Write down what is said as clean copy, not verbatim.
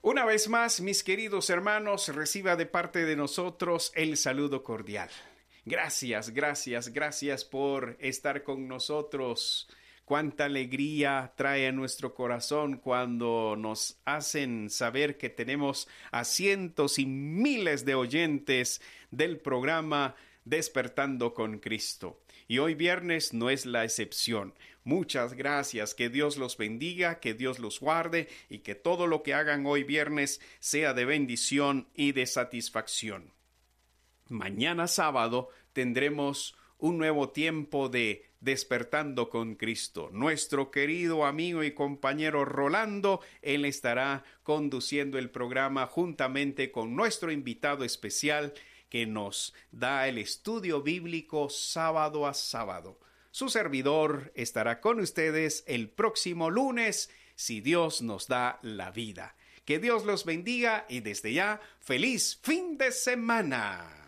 Una vez más, mis queridos hermanos, reciba de parte de nosotros el saludo cordial. Gracias por estar con nosotros. Cuánta alegría trae a nuestro corazón cuando nos hacen saber que tenemos a cientos y miles de oyentes del programa Despertando con Cristo. Y hoy viernes no es la excepción. Muchas gracias, que Dios los bendiga, que Dios los guarde y que todo lo que hagan hoy viernes sea de bendición y de satisfacción. Mañana sábado tendremos un nuevo tiempo de Despertando con Cristo. Nuestro querido amigo y compañero Rolando, él estará conduciendo el programa juntamente con nuestro invitado especial que nos da el estudio bíblico sábado a sábado. Su servidor estará con ustedes el próximo lunes, si Dios nos da la vida. Que Dios los bendiga y desde ya, ¡feliz fin de semana!